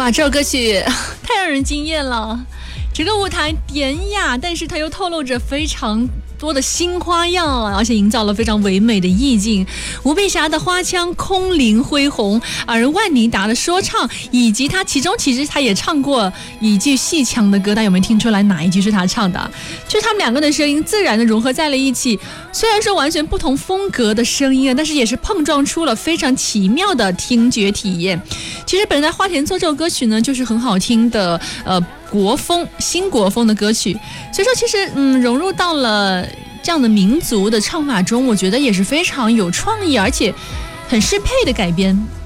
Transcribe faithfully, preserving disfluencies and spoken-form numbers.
哇，这首歌曲太让人惊艳了，整个舞台典雅，但是它又透露着非常多的新花样，而且营造了非常唯美的意境。吴碧霞的花腔空灵恢宏，而万妮达的说唱，以及她其中其实她也唱过一句戏腔的歌，大家有没有听出来哪一句是她唱的？就是他们两个的声音自然的融合在了一起，虽然说完全不同风格的声音，但是也是碰撞出了非常奇妙的听觉体验。其实本来花田错这首歌曲呢，就是很好听的呃国风新国风的歌曲，所以说其实嗯融入到了这样的民族的唱法中，我觉得也是非常有创意，而且很适配的改编。